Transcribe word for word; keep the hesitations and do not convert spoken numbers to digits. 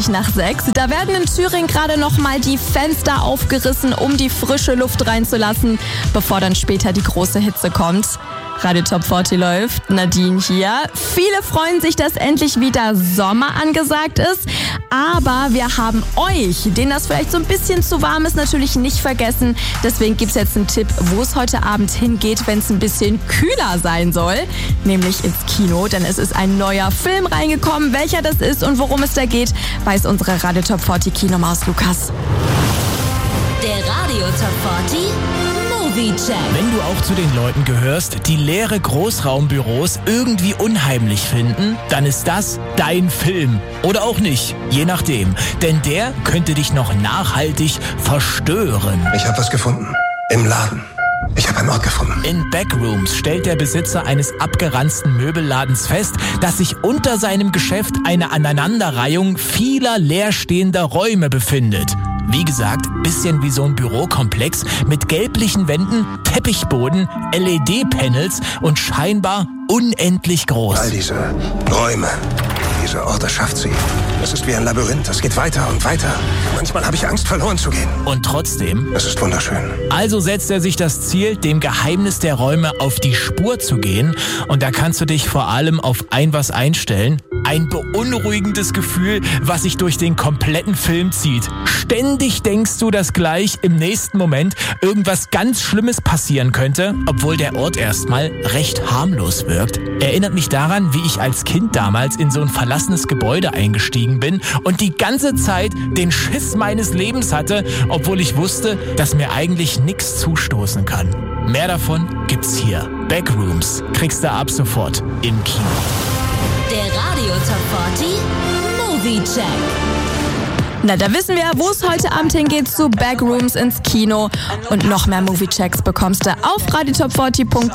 Nach sechs. Da werden in Thüringen gerade noch mal die Fenster aufgerissen, um die frische Luft reinzulassen, bevor dann später die große Hitze kommt. Radio Top vierzig läuft, Nadine hier. Viele freuen sich, dass endlich wieder Sommer angesagt ist. Aber wir haben euch, denen das vielleicht so ein bisschen zu warm ist, natürlich nicht vergessen. Deswegen gibt es jetzt einen Tipp, wo es heute Abend hingeht, wenn es ein bisschen kühler sein soll. Nämlich ins Kino, denn es ist ein neuer Film reingekommen. Welcher das ist und worum es da geht, weiß unsere Radio Top vierzig Kinomaus Lukas. Der Radio Top vierzig Movie-Check. Wenn du auch zu den Leuten gehörst, die leere Großraumbüros irgendwie unheimlich finden, dann ist das dein Film. Oder auch nicht, je nachdem. Denn der könnte dich noch nachhaltig verstören. Ich habe was gefunden. Im Laden. Ich habe einen Ort gefunden. In Backrooms stellt der Besitzer eines abgeranzten Möbelladens fest, dass sich unter seinem Geschäft eine Aneinanderreihung vieler leerstehender Räume befindet. Wie gesagt, bisschen wie so ein Bürokomplex mit gelblichen Wänden, Teppichboden, L E D-Panels und scheinbar unendlich groß. All diese Räume, diese Orte schafft sie. Es ist wie ein Labyrinth, es geht weiter und weiter. Manchmal habe ich Angst, verloren zu gehen. Und trotzdem? Es ist wunderschön. Also setzt er sich das Ziel, dem Geheimnis der Räume auf die Spur zu gehen. Und da kannst du dich vor allem auf ein was einstellen. Ein beunruhigendes Gefühl, was sich durch den kompletten Film zieht. Ständig denkst du, dass gleich im nächsten Moment irgendwas ganz Schlimmes passieren könnte, obwohl der Ort erstmal recht harmlos wirkt. Erinnert mich daran, wie ich als Kind damals in so ein verlassenes Gebäude eingestiegen bin und die ganze Zeit den Schiss meines Lebens hatte, obwohl ich wusste, dass mir eigentlich nichts zustoßen kann. Mehr davon gibt's hier. Backrooms kriegst du ab sofort im Kino. Der Radio Top vierzig Movie-Check. Na, da wissen wir, wo es heute Abend hingeht, zu Backrooms ins Kino. Und noch mehr Movie-Checks bekommst du auf radio top vierzig punkt